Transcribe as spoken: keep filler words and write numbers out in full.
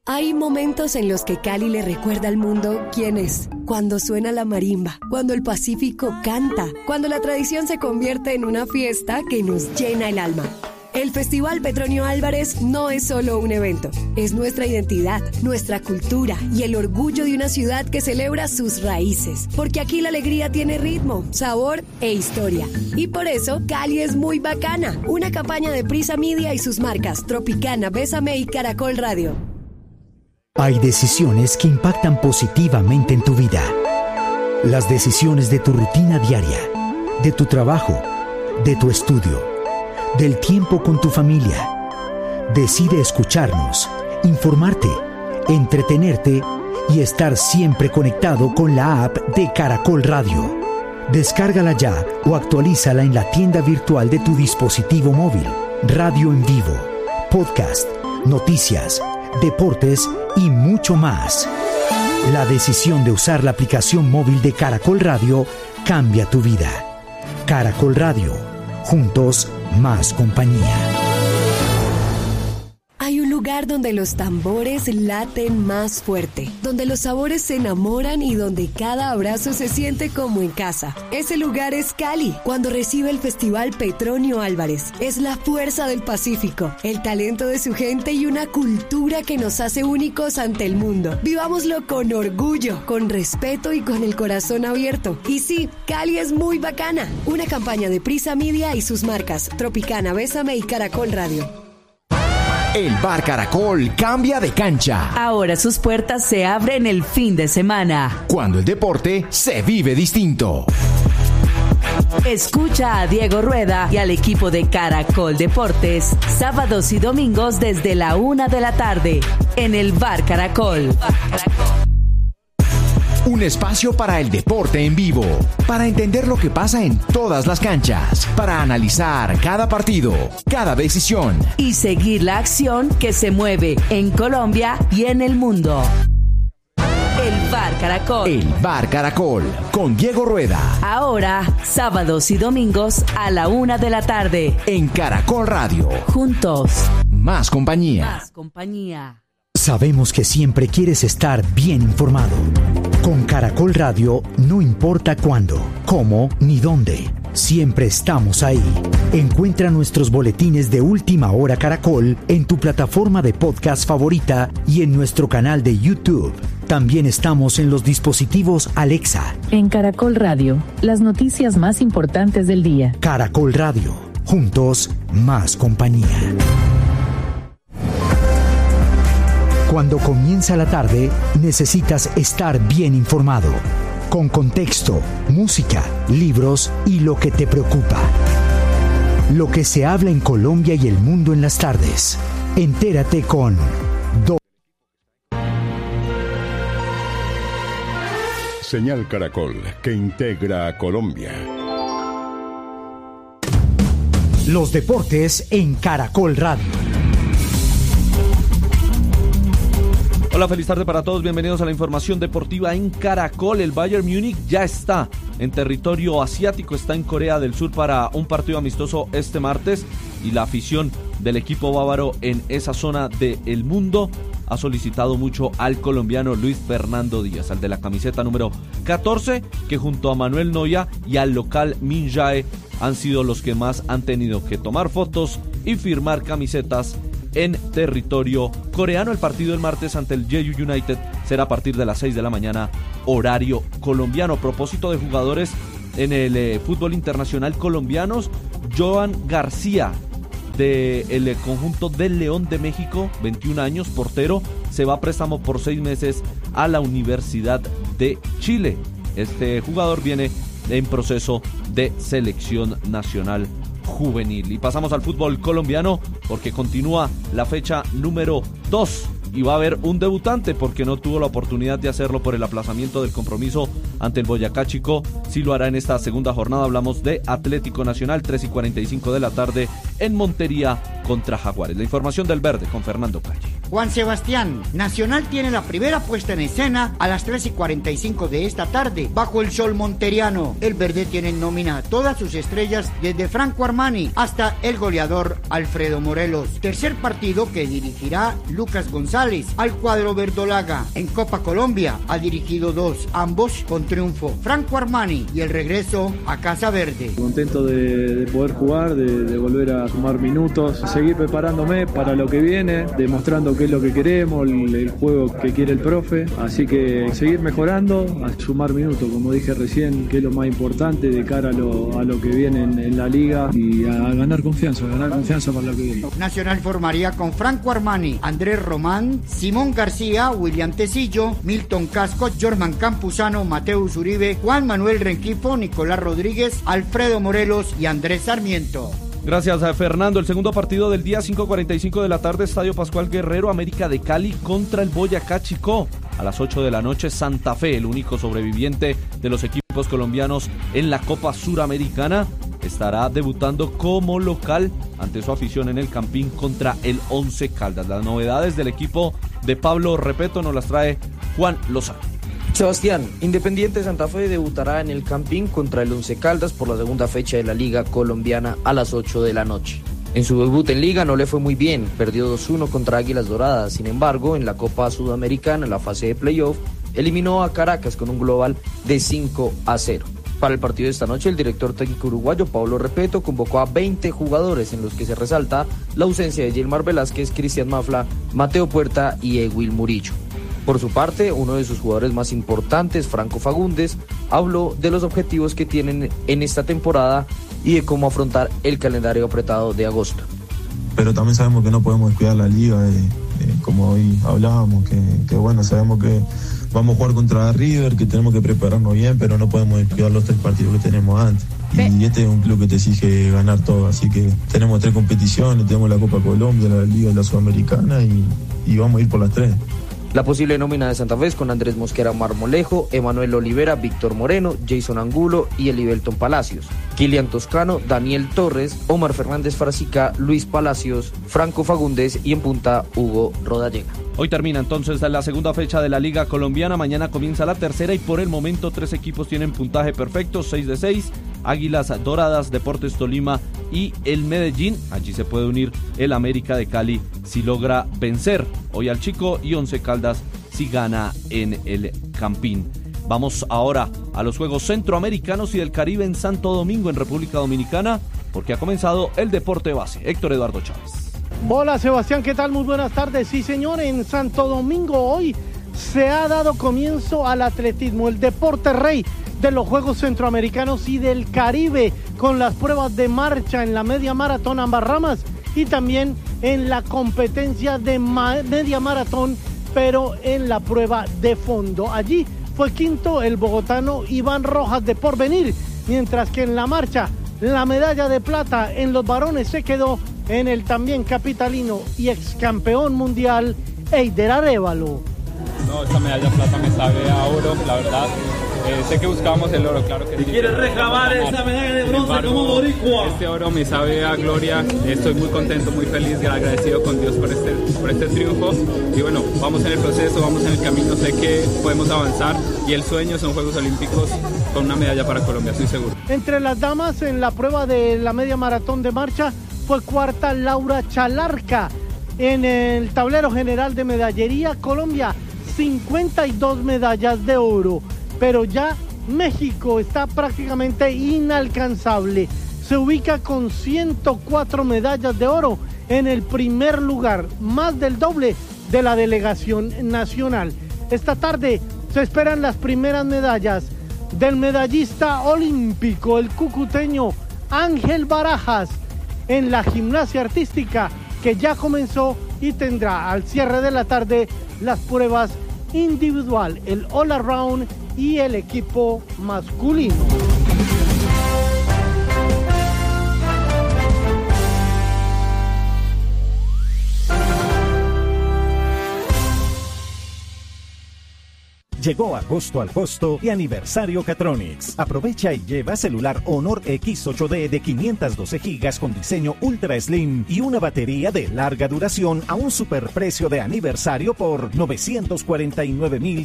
Hay momentos en los que Cali le recuerda al mundo quién es. Cuando suena la marimba, cuando el Pacífico canta, cuando la tradición se convierte en una fiesta que nos llena el alma. El Festival Petronio Álvarez no es solo un evento, es nuestra identidad, nuestra cultura y el orgullo de una ciudad que celebra sus raíces. Porque aquí la alegría tiene ritmo, sabor e historia. Y por eso Cali es muy bacana. Una campaña de Prisa Media y sus marcas Tropicana, Bésame y Caracol Radio. Hay decisiones que impactan positivamente en tu vida. Las decisiones de tu rutina diaria, de tu trabajo, de tu estudio, del tiempo con tu familia. Decide escucharnos, informarte, entretenerte y estar siempre conectado con la app de Caracol Radio. Descárgala ya o actualízala en la tienda virtual de tu dispositivo móvil. Radio en vivo, podcast, noticias, deportes y mucho más. La decisión de usar la aplicación móvil de Caracol Radio cambia tu vida. Caracol Radio. Juntos, más compañía. Hay un lugar donde los tambores laten más fuerte, donde los sabores se enamoran y donde cada abrazo se siente como en casa. Ese lugar es Cali, cuando recibe el Festival Petronio Álvarez. Es la fuerza del Pacífico, el talento de su gente y una cultura que nos hace únicos ante el mundo. Vivámoslo con orgullo, con respeto y con el corazón abierto. Y sí, Cali es muy bacana. Una campaña de Prisa Media y sus marcas Tropicana, Bésame y Caracol Radio. El Bar Caracol cambia de cancha. Ahora sus puertas se abren el fin de semana. Cuando el deporte se vive distinto. Escucha a Diego Rueda y al equipo de Caracol Deportes, sábados y domingos desde la una de la tarde, en el Bar Caracol. Un espacio para el deporte en vivo, para entender lo que pasa en todas las canchas, para analizar cada partido, cada decisión y seguir la acción que se mueve en Colombia y en el mundo. El Bar Caracol. El Bar Caracol, con Diego Rueda. Ahora, sábados y domingos a la una de la tarde, en Caracol Radio. Juntos, más compañía. Más compañía. Sabemos que siempre quieres estar bien informado. Con Caracol Radio no importa cuándo, cómo ni dónde. Siempre estamos ahí. Encuentra nuestros boletines de Última Hora Caracol en tu plataforma de podcast favorita y en nuestro canal de YouTube. También estamos en los dispositivos Alexa. En Caracol Radio, las noticias más importantes del día. Caracol Radio. Juntos, más compañía. Cuando comienza la tarde, necesitas estar bien informado, con contexto, música, libros y lo que te preocupa. Lo que se habla en Colombia y el mundo en las tardes. Entérate con Do- Señal Caracol, que integra a Colombia. Los deportes en Caracol Radio. Hola, feliz tarde para todos, bienvenidos a la información deportiva en Caracol. El Bayern Múnich ya está en territorio asiático, está en Corea del Sur para un partido amistoso este martes y la afición del equipo bávaro en esa zona del mundo ha solicitado mucho al colombiano Luis Fernando Díaz, al de la camiseta número catorce, que junto a Manuel Neuer y al local Min Jae han sido los que más han tenido que tomar fotos y firmar camisetas en territorio coreano. El partido el martes ante el Jeju United será a partir de las seis de la mañana, horario colombiano. A propósito de jugadores en el eh, fútbol internacional colombianos, Joan García del conjunto del León de México, veintiún años, portero, se va a préstamo por seis meses a la Universidad de Chile. Este jugador viene en proceso de selección nacional juvenil. Y pasamos al fútbol colombiano porque continúa la fecha número dos y va a haber un debutante porque no tuvo la oportunidad de hacerlo por el aplazamiento del compromiso ante el Boyacá Chico. Sí lo hará en esta segunda jornada. Hablamos de Atlético Nacional, tres y cuarenta y cinco de la tarde en Montería contra Jaguares. La información del Verde con Fernando Calle. Juan Sebastián, Nacional tiene la primera puesta en escena a las tres y cuarenta y cinco de esta tarde, bajo el sol monteriano. El Verde tiene en nómina a todas sus estrellas, desde Franco Armani hasta el goleador Alfredo Morelos. Tercer partido que dirigirá Lucas González al cuadro verdolaga. En Copa Colombia ha dirigido dos, ambos con triunfo. Franco Armani y el regreso a Casa Verde. Contento de, de poder jugar, de, de volver a sumar minutos, seguir preparándome para lo que viene, demostrando qué es lo que queremos, el, el juego que quiere el profe, así que seguir mejorando, a sumar minutos, como dije recién, que es lo más importante de cara a lo, a lo que viene en, en la liga, y a ganar confianza, a ganar confianza para lo que viene. Nacional formaría con Franco Armani, Andrés Román, Simón García, William Tecillo, Milton Casco, Jorman Campuzano, Mateus Uribe, Juan Manuel Rengifo, Nicolás Rodríguez, Alfredo Morelos y Andrés Sarmiento. Gracias a Fernando. El segundo partido del día, cinco cuarenta y cinco de la tarde, Estadio Pascual Guerrero, América de Cali contra el Boyacá Chicó. A las ocho de la noche, Santa Fe, el único sobreviviente de los equipos colombianos en la Copa Suramericana, estará debutando como local ante su afición en el Campín contra el Once Caldas. Las novedades del equipo de Pablo Repeto nos las trae Juan Lozano. Sebastián, Independiente Santa Fe debutará en el Campín contra el Once Caldas por la segunda fecha de la Liga Colombiana a las ocho de la noche. En su debut en Liga no le fue muy bien, perdió dos uno contra Águilas Doradas. Sin embargo, en la Copa Sudamericana, en la fase de playoff, eliminó a Caracas con un global de cinco a cero. Para el partido de esta noche, el director técnico uruguayo Pablo Repeto convocó a veinte jugadores, en los que se resalta la ausencia de Gilmar Velázquez, Cristian Mafla, Mateo Puerta y Ewil Murillo. Por su parte, uno de sus jugadores más importantes, Franco Fagundes, habló de los objetivos que tienen en esta temporada y de cómo afrontar el calendario apretado de agosto. Pero también sabemos que no podemos descuidar la liga, eh, eh, como hoy hablábamos, que, que bueno, sabemos que vamos a jugar contra River, que tenemos que prepararnos bien, pero no podemos descuidar los tres partidos que tenemos antes. Y este es un club que te exige ganar todo, así que tenemos tres competiciones, tenemos la Copa Colombia, la Liga y la Sudamericana, y, y vamos a ir por las tres. La posible nómina de Santa Fe es con Andrés Mosquera Marmolejo, Emanuel Olivera, Víctor Moreno, Jason Angulo y Elibelton Palacios, Kilian Toscano, Daniel Torres, Omar Fernández Frasica, Luis Palacios, Franco Fagundes y en punta Hugo Rodallega. Hoy termina entonces la segunda fecha de la Liga Colombiana, mañana comienza la tercera y por el momento tres equipos tienen puntaje perfecto, seis de seis, Águilas Doradas, Deportes Tolima y el Medellín. Allí se puede unir el América de Cali si logra vencer hoy al Chico y Once Caldas si gana en el Campín. Vamos ahora a los Juegos Centroamericanos y del Caribe en Santo Domingo, en República Dominicana, porque ha comenzado el deporte base. Héctor Eduardo Chávez. Hola Sebastián, ¿qué tal? Muy buenas tardes. Sí señor, en Santo Domingo hoy se ha dado comienzo al atletismo, el deporte rey de los Juegos Centroamericanos y del Caribe, con las pruebas de marcha en la media maratón ambas ramas y también en la competencia de ma- media maratón, pero en la prueba de fondo. Allí fue quinto el bogotano Iván Rojas de Porvenir, mientras que en la marcha la medalla de plata en los varones se quedó en el también capitalino y ex campeón mundial Eider Arévalo. No, esta medalla de plata me sabe a oro, la verdad. Eh, sé que buscábamos el oro, claro que sí. ¿Y quieres reclamar esa medalla de bronce embargo, como boricua? Este oro me sabe a gloria. Estoy muy contento, muy feliz, agradecido con Dios por este, por este triunfo. Y bueno, vamos en el proceso, vamos en el camino. Sé que podemos avanzar y el sueño son Juegos Olímpicos con una medalla para Colombia, estoy seguro. Entre las damas, en la prueba de la media maratón de marcha, fue cuarta Laura Chalarca. En el tablero general de medallería, Colombia, cincuenta y dos medallas de oro. Pero ya México está prácticamente inalcanzable. Se ubica con ciento cuatro medallas de oro en el primer lugar, más del doble de la delegación nacional. Esta tarde se esperan las primeras medallas del medallista olímpico, el cucuteño Ángel Barajas, en la gimnasia artística, que ya comenzó y tendrá al cierre de la tarde las pruebas individual, el all around y el equipo masculino. Llegó agosto al costo y aniversario Catronics. Aprovecha y lleva celular Honor X ocho D de quinientos doce gigas con diseño Ultra Slim y una batería de larga duración a un superprecio de aniversario por novecientos cuarenta y nueve mil